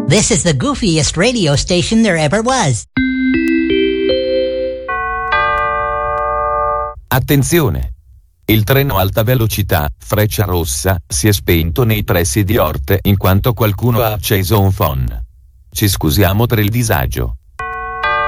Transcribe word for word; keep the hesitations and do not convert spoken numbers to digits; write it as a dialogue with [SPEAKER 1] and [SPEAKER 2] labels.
[SPEAKER 1] This is the goofiest radio station there ever was.
[SPEAKER 2] Attenzione! Il treno alta velocità, Frecciarossa, si è spento nei pressi di Orte in quanto qualcuno ha acceso un phon. Ci scusiamo per il disagio.